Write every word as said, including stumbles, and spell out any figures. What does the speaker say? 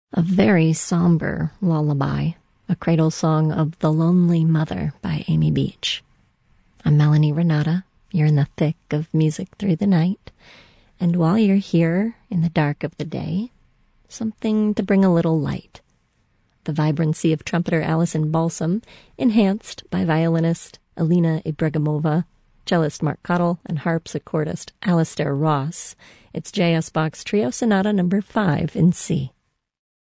A very somber lullaby, a cradle song of The Lonely Mother by Amy Beach. I'm Melanie Renata. You're in the thick of music through the night. And while you're here in the dark of the day, something to bring a little light. The vibrancy of trumpeter Alison Balsam, enhanced by violinist Alina Ibragimova, cellist Mark Cottle, and harpsichordist Alistair Ross. It's J S. Bach's Trio Sonata number five in C.